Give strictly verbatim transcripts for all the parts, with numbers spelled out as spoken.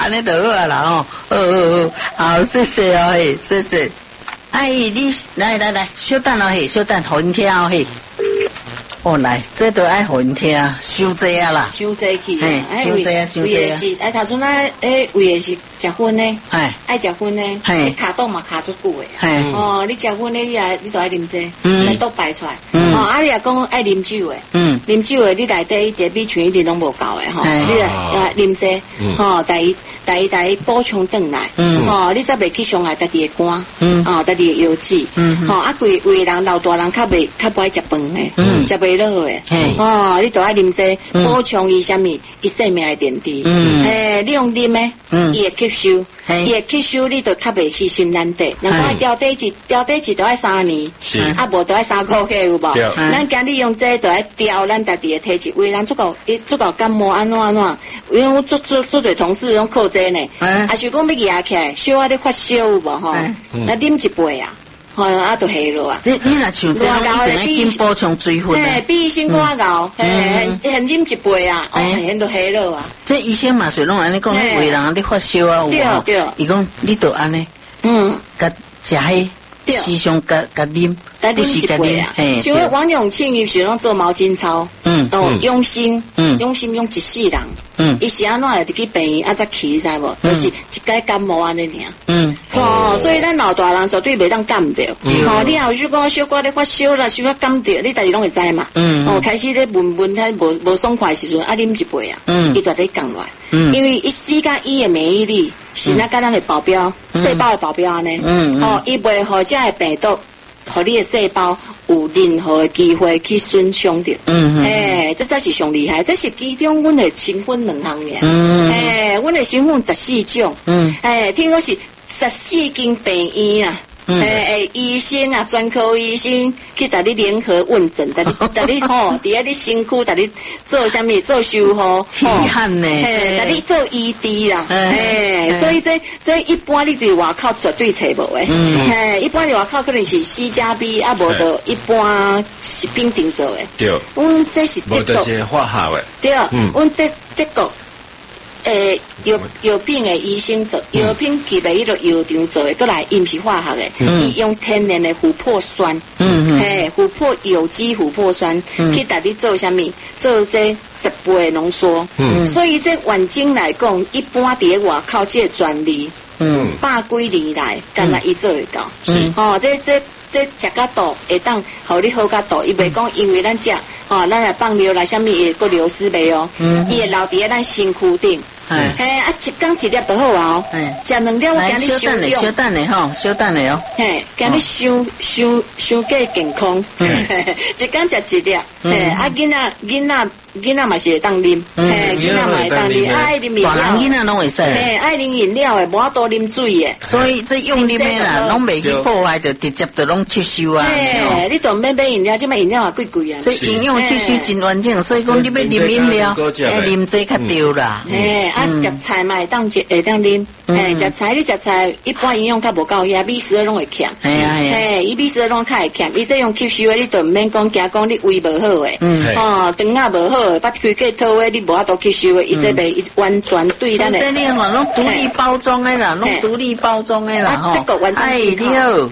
安尼就好啊啦吼，好好好，好谢谢哦嘿，谢谢。哎，你来来来，稍等哦嘿，稍等，互因听哦嘿。哦来，这都爱互因听，伤济啊啦， 伤济去， 嘿，伤济啊，伤济啊。 是，哎，头先啊，诶，为的是食薰呢， 哎， 爱食薰呢， 嘿， 卡肚嘛卡足久的， 嘿， 哦，你食薰呢，你啊，你都爱啉这， 嗯， 来都排出来， 嗯， 哦，啊，你也讲爱啉酒的，嗯，啉酒的，你内底一点B群一点拢无够的吼，你啊啉这，吼，第第第补充转来，嗯，吼，你则袂去伤害家己的肝，嗯，哦，家己的腰子，嗯，吼，啊，规规人老大人较袂较不爱食饭的，嗯，食袂落的，哦，你都爱啉这，补充伊啥物，伊生命的电池，嗯，诶，你用啉的，嗯，伊会吸收，伊会吸收，你就较袂牺牲咱地，人讲调底一调底一都爱三年，是，啊无都爱三个月有无？咱今日用这都爱调咱家己的体质，为咱足够，伊足够感冒安怎安怎，因为我做做做侪同事拢靠这呢，啊是讲要压起来，小啊咧发烧有无吼？那啉一杯啊。吼啊，都下落啊！ 你你若像这样，一定要紧补充水分啊！ 比医生更熬，嘿，现啉一杯啊，哦，现都下落啊！ 这医生嘛是拢安尼讲，你为人你发烧啊，有无？ 对， 伊讲你都安尼，嗯，甲食迄，时常甲甲啉， 不是甲啉，嘿。像王永庆伊是拢做毛巾操，嗯，哦，用心，嗯，用心用一世人，嗯，伊是安怎会去病院啊才去，知无？就是一解感冒安尼尔，嗯。哦，所以咱老大人绝对袂当感着。哦，你后如果小可咧发烧啦，小可感着，你家己拢会知嘛。嗯。哦，开始咧闻闻他无无爽快时阵，啊啉一杯啊，嗯，伊就咧降落来。嗯。因为伊时间伊的免疫力是那敢咱的保镖，细胞的保镖安尼。嗯。哦，伊袂互这的病毒，互你的细胞有任何的机会去损伤着。嗯。诶，这才是上厉害，这是其中阮的成分两项尔。嗯。诶，阮的成分十四种。嗯。诶，听说是。十四间病院啊，诶诶，医生啊，专科医生去带你联合问诊，带你带你吼，伫下你身躯带你做啥物做修护， 稀罕呢， 嘿，带你做医治啦，诶，所以这这一般你伫外口绝对找无诶，嘿，一般伫外口可能是 C 加 B 啊，无就一般是丙定做诶，对，阮这是德国，无就是化学诶，对，阮德德国。诶，药药品的医生做，药品其实伊个药厂做的，过来伊毋是化学的，伊用天然的琥珀酸，嗯嘿，琥珀有机琥珀酸去带你做啥物？做这十倍浓缩，嗯，所以这晚经来讲，一般伫外口这专利，嗯，百几年来，干那伊做会到，是，哦，这这这食甲多会当，互你好甲多，伊袂讲因为咱食，哦，咱来放尿来啥物会个流失袂哦，嗯，伊会留伫咱身躯顶。嘿，啊，一缸一粒就好啊！哦，食两粒我今日伤用， 小等咧吼，小等咧哦。 嘿，今日伤伤伤过健康，一缸食一粒，嘿，啊，囡仔囡仔囡仔嘛是会当啉，嘿，囡仔嘛会当啉，爱啉饮料， 大人囡仔拢会使， 嘿，爱啉饮料诶，无法多啉水诶。 所以这用啉诶啦，拢袂去破坏，就直接就拢吸收啊。 嘿，你都免买饮料，即卖饮料也贵贵啊。 这营养吸收真完整，所以讲你要啉饮料，诶，啉这较对啦。 嘿。啊，食菜嘛会当食会当啉，诶，食菜你食菜一般营养较无够，遐米十二拢会欠， 系啊系， 嘿，伊米十二拢较会欠，伊这用吸收诶，你都毋免讲惊讲你胃无好诶，哦，肠仔无好诶，把开过吐诶，你无法度吸收诶，伊这袂完全对咱诶。 这里嘛拢独立包装诶啦，拢独立包装诶啦吼。哎，你好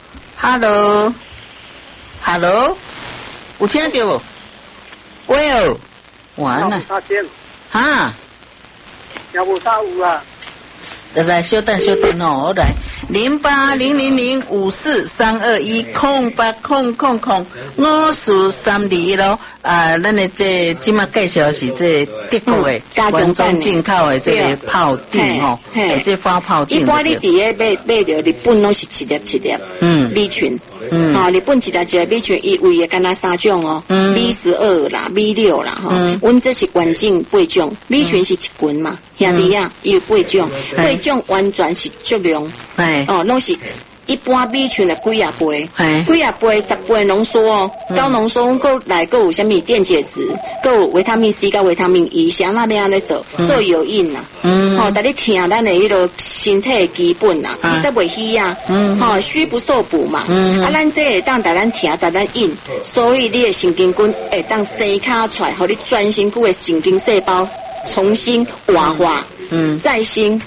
，Hello，Hello， 有听到无？喂哦，完了。哈， 有无啥有啊？ 来，稍等稍等哦，我来零八零零零五四三二一空八空空空五四三二一咯。啊，咱的这今麦介绍是这德国的原装进口的这个泡锭吼，诶，这发泡锭。 一般你伫咧买买着日本拢是一粒一粒，嗯，米群，嗯，吼，日本一粒一粒米群，伊为的干那三种哦，嗯 ，B 十二啦 ，B 六啦，吼，阮这是原种八种，米群是一群嘛，兄弟啊，伊有八种，八种完全是足量，哎，哦，拢是。一般米群的几啊杯，几啊杯十杯浓缩哦，高浓缩够来够有啥物电解质，够有维他命 C 跟维他命 E， 是安那边安尼做做有瘾啦，嗯，吼，带你听咱的迄个身体基本啦，你则袂虚啊，嗯，吼，虚不受补嘛，嗯，啊，咱这会当带咱听带咱瘾，所以你的神经根会当生卡出来，互你全身躯的神经细胞重新活化。 嗯，在心